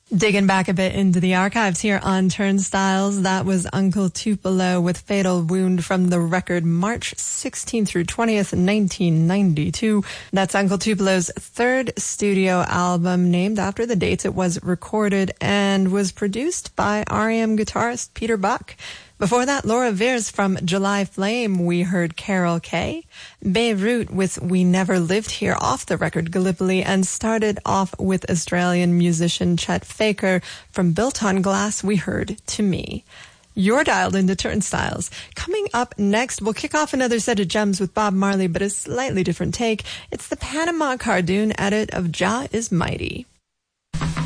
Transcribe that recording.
Digging back a bit into the archives here on Turnstiles, that was Uncle Tupelo with Fatal Wound from the record March 16th through 20th, 1992. That's Uncle Tupelo's third studio album, named after the dates it was recorded, and was produced by R.E.M. guitarist Peter Buck. Before that, Laura Veirs from July Flame, we heard Carol Kay. Beirut with We Never Lived Here off the record Gallipoli, and started off with Australian musician Chet Faker from Built on Glass, we heard To Me. You're dialed into Turnstiles. Coming up next, we'll kick off another set of gems with Bob Marley, but a slightly different take. It's the Panama Cardoon edit of Jah is Mighty.